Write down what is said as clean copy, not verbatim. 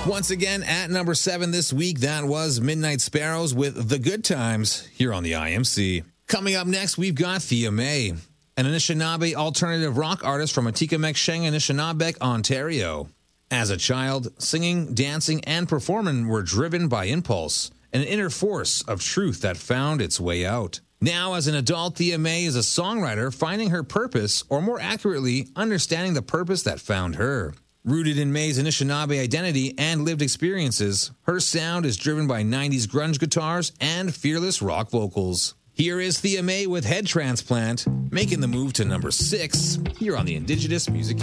Once again, at number 7 this week, that was Midnight Sparrows with The Good Times here on the IMC. Coming up next, we've got Thea May, an Anishinaabe alternative rock artist from Atikameksheng, Anishinaabe, Ontario. As a child, singing, dancing, and performing were driven by impulse, an inner force of truth that found its way out. Now, as an adult, Thea May is a songwriter finding her purpose, or more accurately, understanding the purpose that found her. Rooted in May's Anishinaabe identity and lived experiences, her sound is driven by 90s grunge guitars and fearless rock vocals. Here is Thea May with Head Transplant, making the move to number 6 here on the Indigenous Music